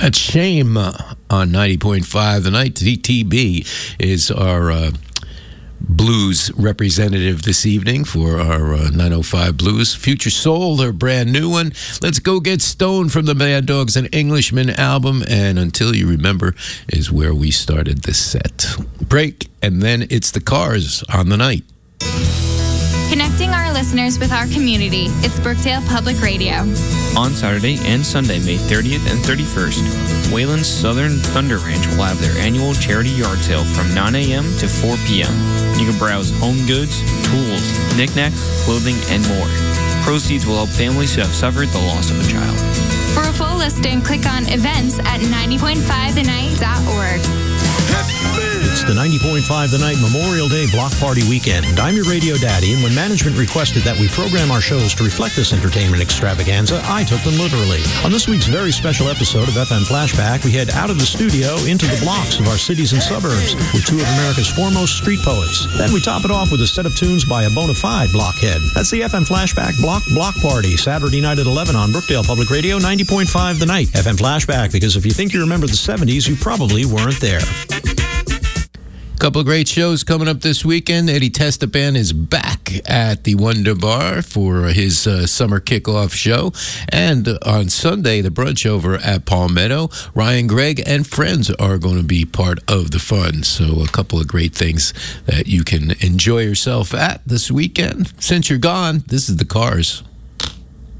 That's Shame on 90.5. The Night. TTB is our blues representative this evening for our 905 Blues. Future Soul, their brand new one. Let's Go Get Stoned from the Mad Dogs and Englishman album. And Until You Remember is where we started this set. Break, and then it's the Cars on the Night. Connecting our listeners with our community, it's Brookdale Public Radio. On Saturday and Sunday, May 30th and 31st, Wayland's Southern Thunder Ranch will have their annual charity yard sale from 9 a.m. to 4 p.m. You can browse home goods, tools, knickknacks, clothing, and more. Proceeds will help families who have suffered the loss of a child. For a full listing, click on events at 90.5thenight.org. It's the 90.5 The Night Memorial Day Block Party Weekend. I'm your radio daddy, and when management requested that we program our shows to reflect this entertainment extravaganza, I took them literally. On this week's very special episode of FM Flashback, we head out of the studio into the blocks of our cities and suburbs with two of America's foremost street poets. Then we top it off with a set of tunes by a bona fide blockhead. That's the FM Flashback Block Party, Saturday night at 11 on Brookdale Public Radio, 90.5 The Night. FM Flashback, because if you think you remember the 70s, you probably weren't there. Couple of great shows coming up this weekend. Eddie Testapan is back at the Wonder Bar for his summer kickoff show. And on Sunday, the brunch over at Palmetto. Ryan Gregg and friends are going to be part of the fun. So a couple of great things that you can enjoy yourself at this weekend. Since you're gone, this is the Cars.